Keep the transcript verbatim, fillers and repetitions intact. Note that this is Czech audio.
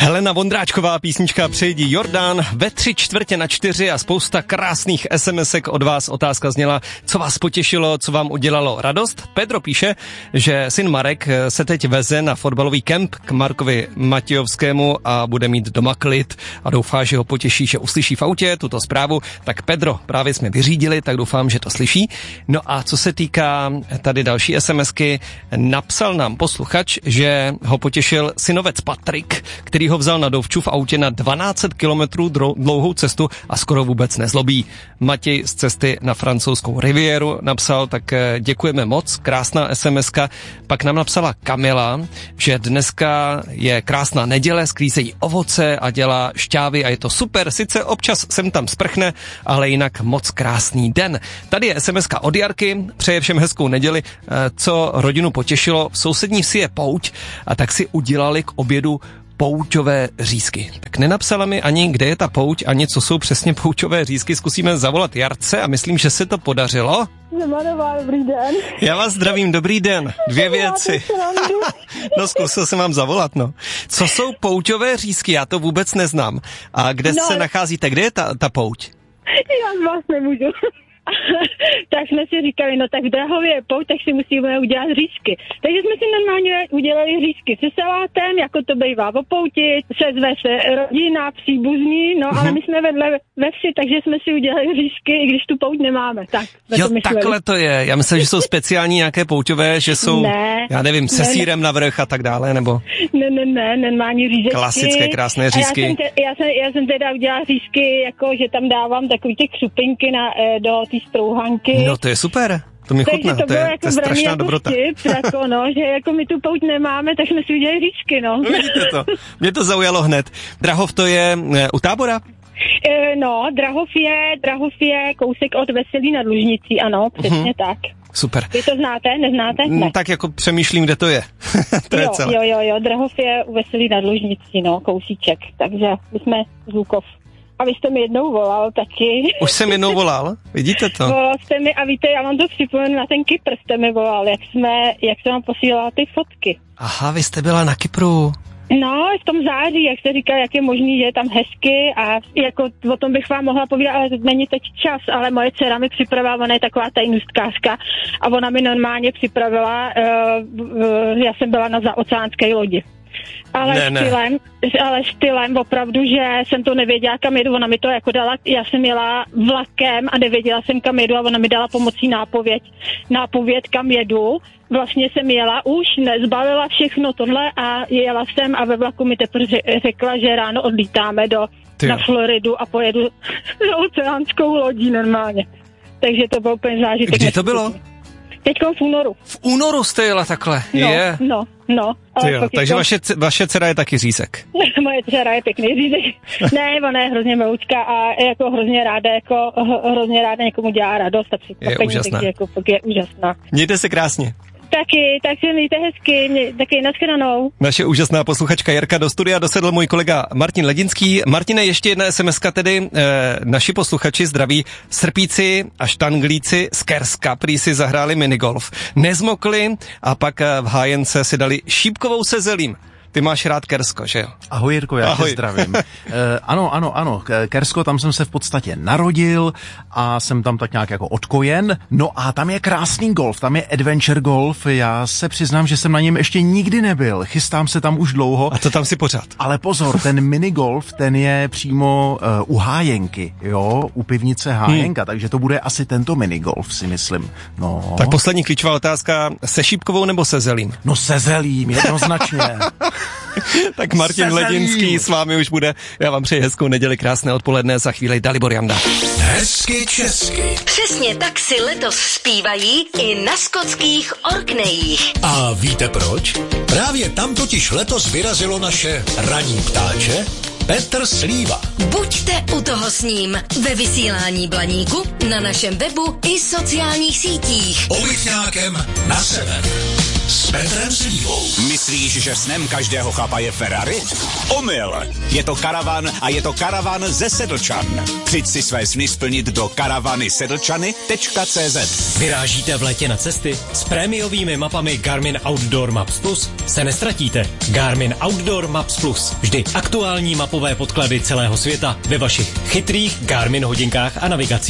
Helena Vondráčková, písnička Přejdi Jordán ve tři čtvrtě na čtyři a spousta krásných SMSek od vás. Otázka zněla, co vás potěšilo, co vám udělalo radost. Pedro píše, že syn Marek se teď veze na fotbalový kemp k Markovi Matějovskému a bude mít doma klid a doufá, že ho potěší, že uslyší v autě tuto zprávu. Tak Pedro, právě jsme vyřídili, tak doufám, že to slyší. No a co se týká tady další SMSky, napsal nám posluchač, že ho potěšil synovec Patrik, který ho vzal na dovču v autě na dvanáct set kilometrů dlouhou cestu a skoro vůbec nezlobí. Matěj z cesty na francouzskou riviéru napsal, tak děkujeme moc, krásná SMSka. Pak nám napsala Kamila, že dneska je krásná neděle, sklízejí ovoce a dělá šťávy a je to super, sice občas sem tam sprchne, ale jinak moc krásný den. Tady je SMSka od Jarky, přeje všem hezkou neděli, co rodinu potěšilo, v sousední vsi je pouť a tak si udělali k obědu pouťové řízky. Tak nenapsala mi ani, kde je ta pouť, ani co jsou přesně pouťové řízky. Zkusíme zavolat Jarce a myslím, že se to podařilo. Zemanová, dobrý den. Já vás zdravím, dobrý den. Dvě věci. No, zkusil jsem vám zavolat, no. Co jsou pouťové řízky? Já to vůbec neznám. A kde no, se nacházíte? Kde je ta, ta pouť? Já z vás nemůžu. Tak jsme si říkali, no tak v Drahově je pouť, tak si musíme udělat řízky. Takže jsme si normálně udělali řízky se salátem, jako to bývá v pouti, sezve se rodina, příbuzní, no ale my jsme vedle ve vsi, takže jsme si udělali řízky, i když tu pouť nemáme. Tak, jo, takhle to je. Já myslím, že jsou speciální nějaké pouťové, že jsou, ne, já nevím, se ne, sýrem na vrch a tak dále, nebo? Ne, ne, ne, normální řízky. Klasické, krásné řízky. Já jsem, te, já, jsem, já jsem teda udělala řízky, jako že tam dávám takový ty křupinky na, do té strouhanky. No to je super, to mi chutná, to, to je, jako to je strašná jako dobrota. Vtip, jako no, že jako my tu pouť nemáme, tak jsme si udělali říčky, no. Vidíte to, mě to zaujalo hned. Drahov to je e, u Tábora? E, no, Drahov je, Drahov je kousek od Veselí nad Lužnicí, ano, přesně uh-huh. tak. Super. Vy to znáte, neznáte? Ne. Tak jako přemýšlím, kde to je. to jo, je celé. Jo, jo, jo, Drahov je u Veselí nad Lužnicí, no, kousíček, takže my jsme z Lukov. A vy jste mi jednou volal taky. Už jsem jednou volal, vidíte to? Volal jste mi a víte, já vám to připomenu, na ten Kypr jste mi volal, jak jsme, jak jsem vám posílala ty fotky. Aha, vy jste byla na Kypru. No, v tom září, jak jste říkal, jak je možný, že je tam hezky a jako o tom bych vám mohla povídat, ale není teď čas, ale moje dcera mi připravila, ona je taková tajnůstkářka a ona mi normálně připravila, uh, uh, já jsem byla na zaoceánské lodi. Ale ne, ne. stylem, ale stylem opravdu, že jsem to nevěděla, kam jedu, ona mi to jako dala, já jsem jela vlakem a nevěděla jsem, kam jedu a ona mi dala pomocí nápověď, nápověď, kam jedu. Vlastně jsem jela už, nezbalila všechno tohle a jela jsem a ve vlaku mi teprve řekla, že ráno odlítáme do, na Floridu a pojedu oceánskou lodí normálně. Takže to byl úplně zážitek. Kdy to bylo? Teďko v únoru. V únoru jste jela takhle? No, je. no, no. Jo, takže to... vaše, vaše dcera je taky řízek. Moje dcera je pěkný řízek. Ne, ona je hrozně miloučka a jako hrozně ráda, jako hrozně ráda někomu dělá radost a překvapení, takže jako je úžasná. Mějte se krásně. Taky, tak se mějte hezky, mě, taky nashledanou. Naše úžasná posluchačka Jarka, do studia dosedl můj kolega Martin Ledinský. Martine, ještě jedna SMSka tedy, e, naši posluchači zdraví Srpíci a Štanglíci z Kerska, prý si zahráli minigolf. Nezmokli a pak v hájence si dali šípkovou se zelím. Ty máš rád Kersko, že jo? Ahoj Jirko, já tě zdravím. e, ano, ano, ano, Kersko, tam jsem se v podstatě narodil a jsem tam tak nějak jako odkojen. No a tam je krásný golf, tam je adventure golf. Já se přiznám, že jsem na něm ještě nikdy nebyl. Chystám se tam už dlouho. A to tam si pořád. Ale pozor, ten minigolf, ten je přímo uh, u Hájenky, jo, u pivnice Hájenka, hmm. takže to bude asi tento minigolf, si myslím. No. Tak poslední klíčová otázka, se šípkovou nebo se zelím? No se zelím, jednoznačně. Tak Martin Ledinský s vámi už bude. Já vám přeji hezkou neděli, krásné odpoledne, za chvíli Dalibor Janda. Hezky česky. Přesně tak si letos zpívají i na skotských Orkneyích. A víte proč? Právě tam totiž letos vyrazilo naše ranní ptáče Petr Slíva. Buďte u toho s ním ve vysílání Blaníku, na našem webu i sociálních sítích. Povychňákem na sever. s Petrem Slívou. Myslíš, že snem každého chlapa je Ferrari? Omyl! Je to karavan a je to karavan ze Sedlčan. Přijď si své sny splnit do karavany sedlčany tečka cé zet. Vyrážíte v létě na cesty? S prémiovými mapami Garmin Outdoor Maps Plus se nestratíte. Garmin Outdoor Maps Plus. Vždy aktuální mapové podklady celého světa ve vašich chytrých Garmin hodinkách a navigacích.